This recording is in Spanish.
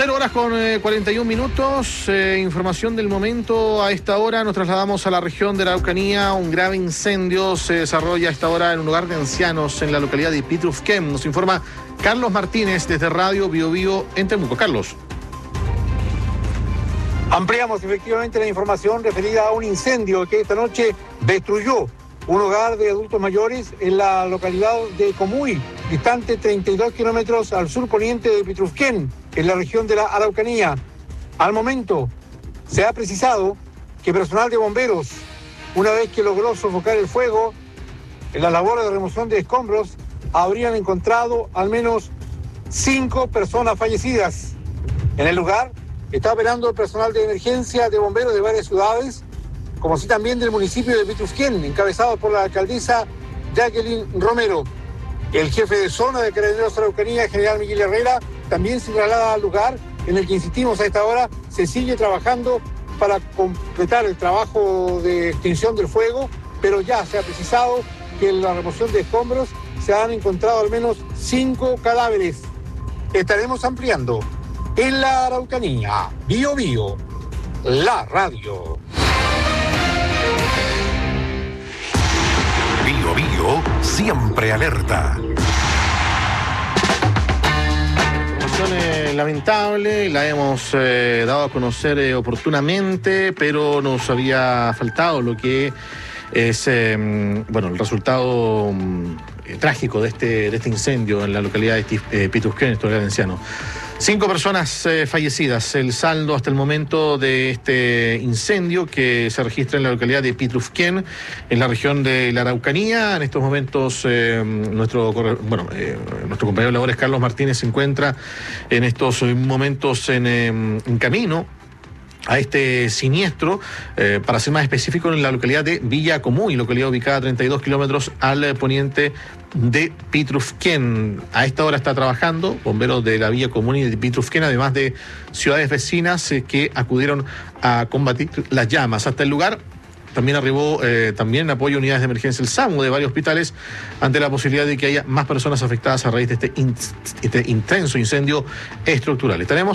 0 horas con 41 minutos, información del momento. A esta hora nos trasladamos a la región de la Araucanía. Un grave incendio se desarrolla a esta hora en un hogar de ancianos en la localidad de Pitrufquén. Nos informa Carlos Martínez desde Radio Bio Bio en Temuco. Carlos. Ampliamos efectivamente la información referida a un incendio que esta noche destruyó un hogar de adultos mayores en la localidad de Comuy, distante 32 kilómetros al sur poniente de Pitrufquén, en la región de la Araucanía. Al momento, se ha precisado que personal de bomberos, una vez que logró sofocar el fuego, en la labor de remoción de escombros, habrían encontrado al menos 5 personas fallecidas. En el lugar está operando el personal de emergencia de bomberos de varias ciudades, como así también del municipio de Pitrufquén, encabezado por la alcaldesa Jacqueline Romero. El jefe de zona de Carabineros Araucanía, general Miguel Herrera, también se traslada al lugar en el que, insistimos, a esta hora se sigue trabajando para completar el trabajo de extinción del fuego, pero ya se ha precisado que en la remoción de escombros se han encontrado al menos 5 cadáveres. Estaremos ampliando en la Araucanía. Bio Bio, la radio. Bio Bio, siempre alerta. Información lamentable, la hemos dado a conocer oportunamente, pero nos había faltado lo que es el resultado trágico de este incendio en la localidad de Pitrufquén, en el anciano. 5 personas fallecidas, el saldo hasta el momento de este incendio que se registra en la localidad de Pitrufquén, en la región de la Araucanía. En estos momentos nuestro compañero de labores Carlos Martínez se encuentra en estos momentos en camino a este siniestro, para ser más específico, en la localidad de Villa Comuy, localidad ubicada a 32 kilómetros al poniente de Pitrufquén. A esta hora está trabajando bomberos de la Villa Comuy de Pitrufquén, además de ciudades vecinas que acudieron a combatir las llamas. Hasta el lugar también arribó también en apoyo a unidades de emergencia el SAMU de varios hospitales ante la posibilidad de que haya más personas afectadas a raíz de este intenso incendio estructural. Estaremos